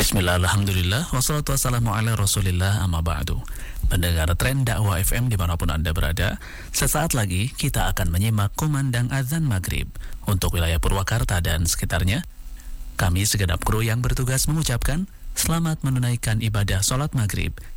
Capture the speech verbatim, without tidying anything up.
Bismillah, alhamdulillah, wassalatu wassalamu ala rasulillah, amma ba'du. Pendengar Tren Dakwah F M dimanapun Anda berada, sesaat lagi kita akan menyimak kumandang azan maghrib untuk wilayah Purwakarta dan sekitarnya. Kami segenap kru yang bertugas mengucapkan selamat menunaikan ibadah sholat maghrib